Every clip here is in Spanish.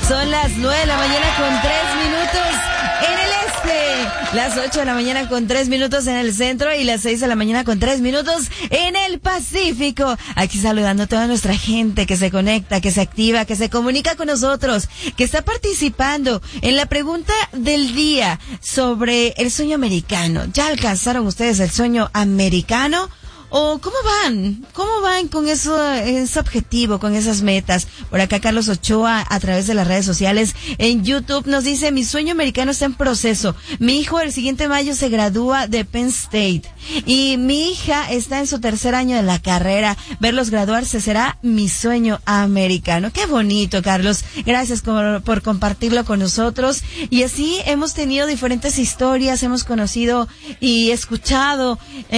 Son las 9 de la mañana con 3 minutos en el este, las 8 de la mañana con 3 minutos en el centro y las 6 de la mañana con 3 minutos en el Pacífico. Aquí saludando a toda nuestra gente que se conecta, que se activa, que se comunica con nosotros, que está participando en la pregunta del día sobre el sueño americano. ¿Ya alcanzaron ustedes el sueño americano? ¿O cómo van? ¿Cómo van con ese objetivo, con esas metas? Por acá Carlos Ochoa, a través de las redes sociales, en YouTube, nos dice: mi sueño americano está en proceso. Mi hijo el siguiente mayo se gradúa de Penn State. Y mi hija está en su tercer año de la carrera. Verlos graduarse será mi sueño americano. Qué bonito, Carlos. Gracias por compartirlo con nosotros. Y así hemos tenido diferentes historias, hemos conocido y escuchado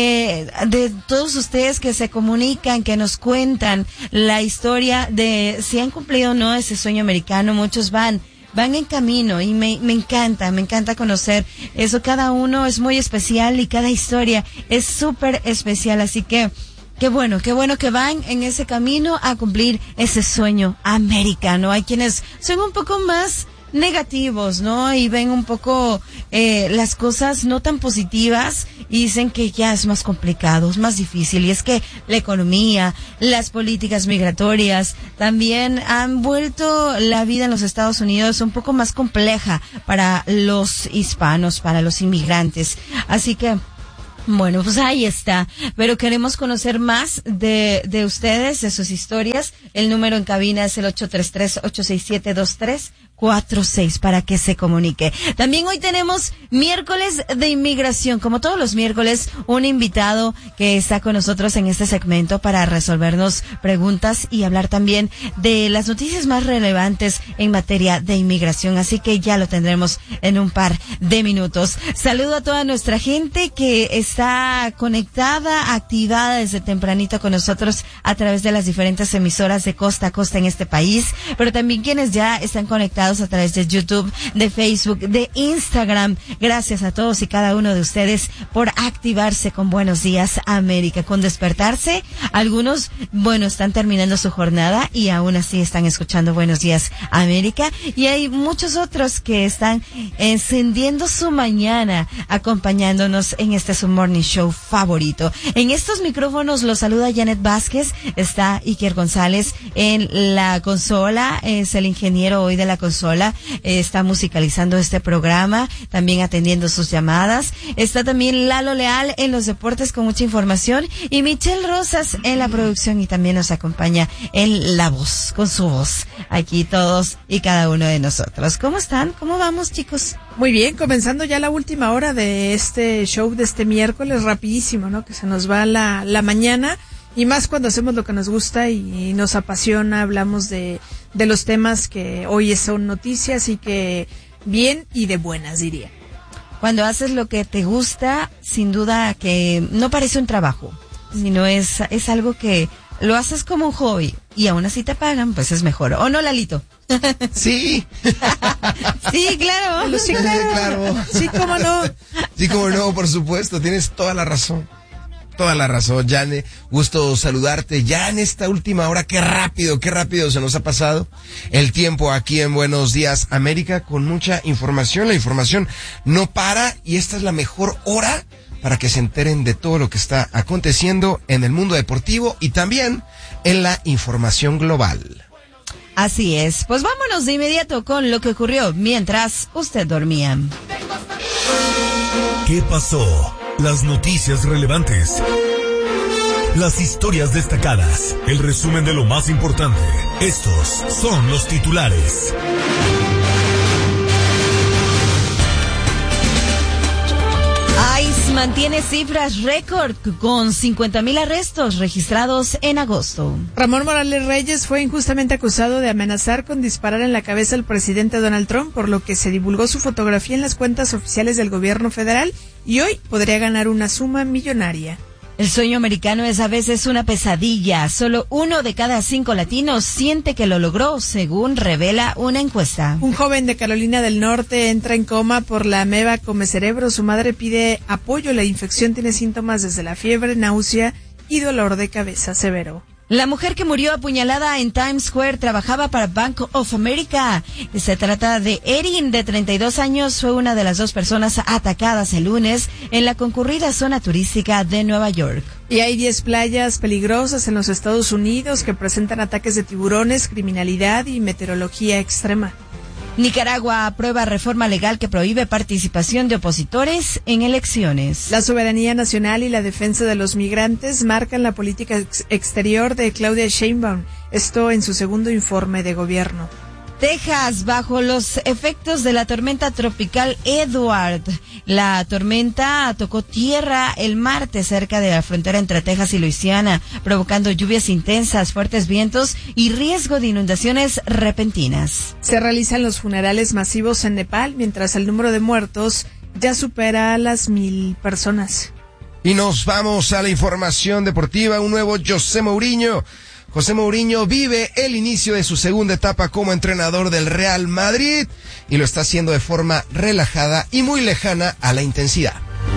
de todos ustedes que se comunican, que nos cuentan la historia de si han cumplido o no ese sueño americano. Muchos van en camino y me encanta conocer eso. Cada uno es muy especial y cada historia es súper especial, así que qué bueno que van en ese camino a cumplir ese sueño americano. Hay quienes son un poco más negativos, ¿no? Y ven un poco las cosas no tan positivas y dicen que ya es más complicado, es más difícil. Y es que la economía, las políticas migratorias también han vuelto la vida en los Estados Unidos un poco más compleja para los hispanos, para los inmigrantes. Así que bueno, pues ahí está. Pero queremos conocer más de ustedes, de sus historias. El número en cabina es el 833-867-2346 para que se comunique. También hoy tenemos miércoles de inmigración. Como todos los miércoles, un invitado que está con nosotros en este segmento para resolvernos preguntas y hablar también de las noticias más relevantes en materia de inmigración. Así que ya lo tendremos en un par de minutos. Saludo a toda nuestra gente que está conectada, activada desde tempranito con nosotros a través de las diferentes emisoras de costa a costa en este país, pero también quienes ya están conectados a través de YouTube, de Facebook, de Instagram. Gracias a todos y cada uno de ustedes por activarse con Buenos Días América, con despertarse. Algunos, bueno, están terminando su jornada y aún así están escuchando Buenos Días América, y hay muchos otros que están encendiendo su mañana acompañándonos en este su morning show favorito. En estos micrófonos los saluda Janet Vázquez, está Iker González en la consola, es el ingeniero hoy de la consola, está musicalizando este programa, también atendiendo sus llamadas. Está también Lalo Leal en los deportes con mucha información y Michelle Rosas en la producción, y también nos acompaña en la voz, con su voz, aquí todos y cada uno de nosotros. ¿Cómo están? ¿Cómo vamos, chicos? Muy bien, comenzando ya la última hora de este show de este miércoles, rapidísimo, ¿no? Que se nos va la mañana, y más cuando hacemos lo que nos gusta y nos apasiona, hablamos de los temas que hoy son noticias y que bien y de buenas, diría. Cuando haces lo que te gusta, sin duda que no parece un trabajo, sino es algo que lo haces como un hobby y aún así te pagan, pues es mejor. ¿O no, Lalito? Sí. Sí, claro. Sí, claro. Sí, cómo no. Sí, cómo no, por supuesto. Tienes toda la razón. Toda la razón, Jane. Gusto saludarte ya en esta última hora. Qué rápido se nos ha pasado el tiempo aquí en Buenos Días América, con mucha información. La información no para y esta es la mejor hora para que se enteren de todo lo que está aconteciendo en el mundo deportivo y también en la información global. Así es, pues vámonos de inmediato con lo que ocurrió mientras usted dormía. ¿Qué pasó? Las noticias relevantes, las historias destacadas, el resumen de lo más importante. Estos son los titulares. ICE mantiene cifras récord con 50,000 arrestos registrados en agosto. Ramón Morales Reyes fue injustamente acusado de amenazar con disparar en la cabeza al presidente Donald Trump, por lo que se divulgó su fotografía en las cuentas oficiales del gobierno federal y hoy podría ganar una suma millonaria. El sueño americano es a veces una pesadilla. Solo 1 de cada 5 latinos siente que lo logró, según revela una encuesta. Un joven de Carolina del Norte entra en coma por la ameba comecerebro. Su madre pide apoyo. La infección tiene síntomas desde la fiebre, náusea y dolor de cabeza severo. La mujer que murió apuñalada en Times Square trabajaba para Bank of America. Se trata de Erin, de 32 años. Fue una de las 2 personas atacadas el lunes en la concurrida zona turística de Nueva York. Y hay 10 playas peligrosas en los Estados Unidos que presentan ataques de tiburones, criminalidad y meteorología extrema. Nicaragua aprueba reforma legal que prohíbe participación de opositores en elecciones. La soberanía nacional y la defensa de los migrantes marcan la política exterior de Claudia Sheinbaum. Esto en su segundo informe de gobierno. Texas, bajo los efectos de la tormenta tropical Edward. La tormenta tocó tierra el martes cerca de la frontera entre Texas y Luisiana, provocando lluvias intensas, fuertes vientos y riesgo de inundaciones repentinas. Se realizan los funerales masivos en Nepal, mientras el número de muertos ya supera a las 1,000 personas. Y nos vamos a la información deportiva. Un nuevo José Mourinho. José Mourinho vive el inicio de su segunda etapa como entrenador del Real Madrid y lo está haciendo de forma relajada y muy lejana a la intensidad.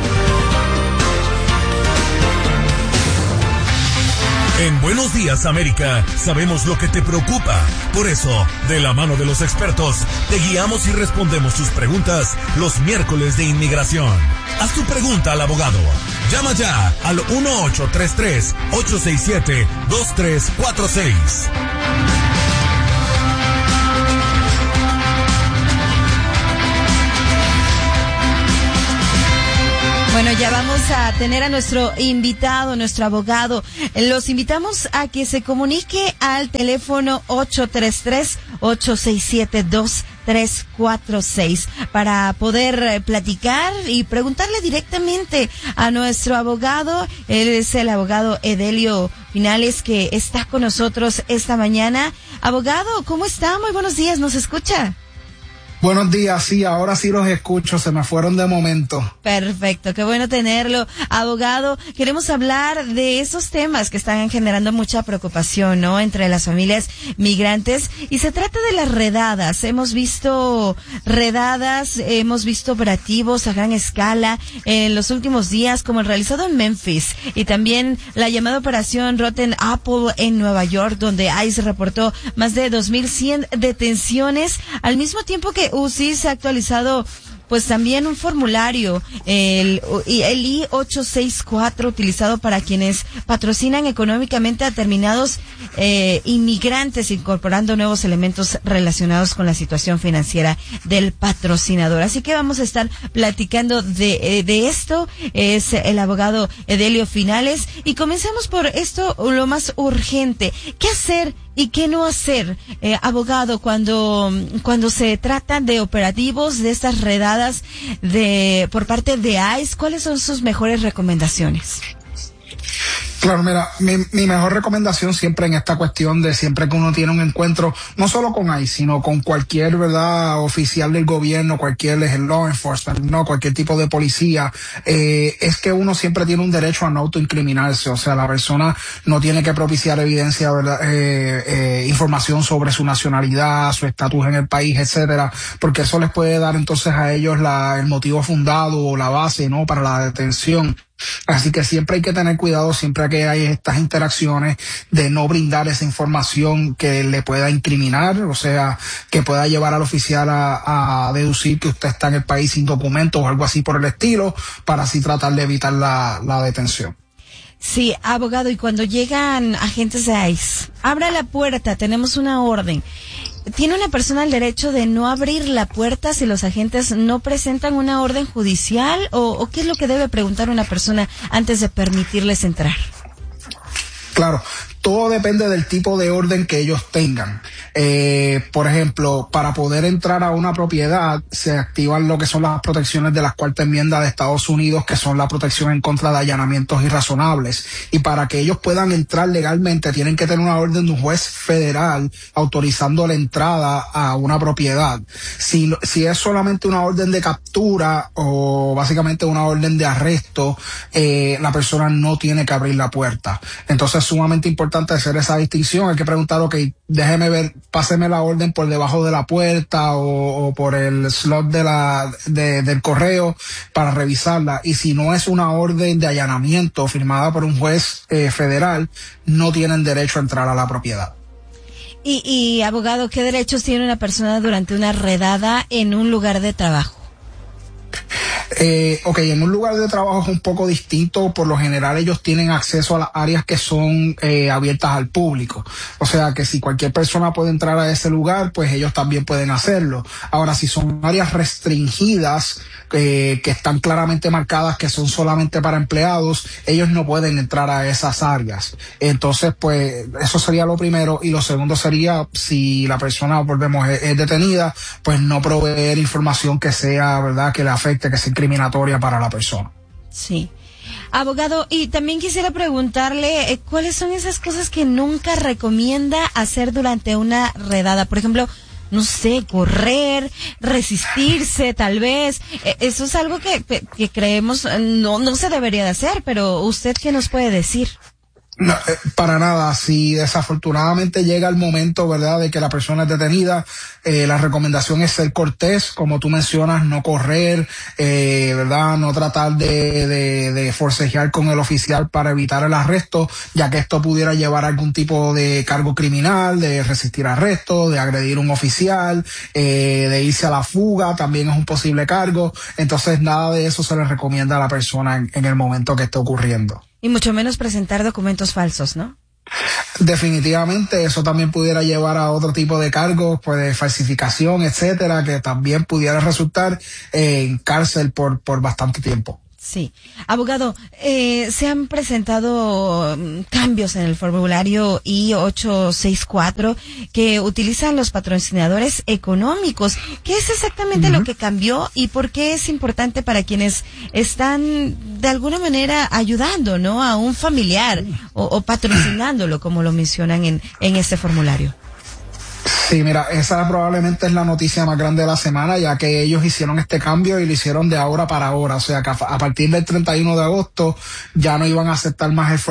En Buenos Días, América, sabemos lo que te preocupa. Por eso, de la mano de los expertos, te guiamos y respondemos tus preguntas los miércoles de inmigración. Haz tu pregunta al abogado. Llama ya al 1833-867-2346. Bueno, ya vamos a tener a nuestro invitado, nuestro abogado. Los invitamos a que se comunique al teléfono 833-867-2346 para poder platicar y preguntarle directamente a nuestro abogado. Él es el abogado Edelio Finales, que está con nosotros esta mañana. Abogado, ¿cómo está? Muy buenos días, ¿nos escucha? Buenos días, sí, ahora sí los escucho, se me fueron de momento. Perfecto, qué bueno tenerlo. Abogado, queremos hablar de esos temas que están generando mucha preocupación, ¿no?, entre las familias migrantes, y se trata de las redadas. Hemos visto redadas, hemos visto operativos a gran escala en los últimos días, como el realizado en Memphis, y también la llamada operación Rotten Apple en Nueva York, donde ICE reportó más de 2,100 detenciones, al mismo tiempo que UCI se ha actualizado pues también un formulario, el I-864, utilizado para quienes patrocinan económicamente a determinados inmigrantes, incorporando nuevos elementos relacionados con la situación financiera del patrocinador. Así que vamos a estar platicando de esto. Es el abogado Edelio Finales, y comencemos por esto, lo más urgente. ¿Qué hacer y qué no hacer, abogado, cuando se trata de operativos, de estas redadas por parte de ICE? ¿Cuáles son sus mejores recomendaciones? Claro, mira, mi mejor recomendación siempre en esta cuestión de siempre que uno tiene un encuentro, no solo con ICE, sino con cualquier, ¿verdad?, oficial del gobierno, cualquier law enforcement, no, cualquier tipo de policía, es que uno siempre tiene un derecho a no autoincriminarse. O sea, la persona no tiene que propiciar evidencia, ¿verdad?, información sobre su nacionalidad, su estatus en el país, etcétera, porque eso les puede dar entonces a ellos el motivo fundado o la base, ¿no?, para la detención. Así que siempre hay que tener cuidado, siempre que hay estas interacciones, de no brindar esa información que le pueda incriminar, o sea, que pueda llevar al oficial a deducir que usted está en el país sin documentos o algo así por el estilo, para así tratar de evitar la detención. Sí, abogado, y cuando llegan agentes de ICE, abra la puerta, tenemos una orden. ¿Tiene una persona el derecho de no abrir la puerta si los agentes no presentan una orden judicial? ¿O qué es lo que debe preguntar una persona antes de permitirles entrar? Claro, todo depende del tipo de orden que ellos tengan. Por ejemplo, para poder entrar a una propiedad se activan lo que son las protecciones de la Cuarta Enmienda de Estados Unidos, que son la protección en contra de allanamientos irrazonables. Y para que ellos puedan entrar legalmente tienen que tener una orden de un juez federal autorizando la entrada a una propiedad. Si es solamente una orden de captura o básicamente una orden de arresto, la persona no tiene que abrir la puerta. Entonces es sumamente importante importante hacer esa distinción. Hay que preguntar, ok, déjeme ver, páseme la orden por debajo de la puerta o por el slot del correo para revisarla. Y si no es una orden de allanamiento firmada por un juez federal, no tienen derecho a entrar a la propiedad. Y abogado, ¿qué derechos tiene una persona durante una redada en un lugar de trabajo? Ok, en un lugar de trabajo es un poco distinto. Por lo general ellos tienen acceso a las áreas que son abiertas al público. O sea que si cualquier persona puede entrar a ese lugar, pues ellos también pueden hacerlo. Ahora, si son áreas restringidas, que están claramente marcadas que son solamente para empleados, ellos no pueden entrar a esas áreas. Entonces, pues, eso sería lo primero. Y lo segundo sería, si la persona, volvemos, es detenida, pues no proveer información que sea, ¿verdad?, que le afecte, que sea incriminatoria para la persona. Sí. Abogado, y también quisiera preguntarle, ¿cuáles son esas cosas que nunca recomienda hacer durante una redada? Por ejemplo, no sé, correr, resistirse, tal vez. Eso es algo que creemos no se debería de hacer, pero ¿usted qué nos puede decir? No, para nada. Si desafortunadamente llega el momento, ¿verdad?, de que la persona es detenida, la recomendación es ser cortés, como tú mencionas, no correr, ¿verdad?, no tratar de forcejear con el oficial para evitar el arresto, ya que esto pudiera llevar a algún tipo de cargo criminal, de resistir arresto, de agredir a un oficial, de irse a la fuga, también es un posible cargo. Entonces, nada de eso se le recomienda a la persona en el momento que esté ocurriendo. Y mucho menos presentar documentos falsos, ¿no? Definitivamente, eso también pudiera llevar a otro tipo de cargos, pues de falsificación, etcétera, que también pudiera resultar en cárcel por bastante tiempo. Sí. Abogado, se han presentado cambios en el formulario I-864 que utilizan los patrocinadores económicos. ¿Qué es exactamente lo que cambió y por qué es importante para quienes están de alguna manera ayudando, ¿no?, a un familiar o patrocinándolo, como lo mencionan en este formulario? Sí, mira, esa probablemente es la noticia más grande de la semana, ya que ellos hicieron este cambio y lo hicieron de ahora para ahora. O sea que a partir del 31 de agosto ya no iban a aceptar más el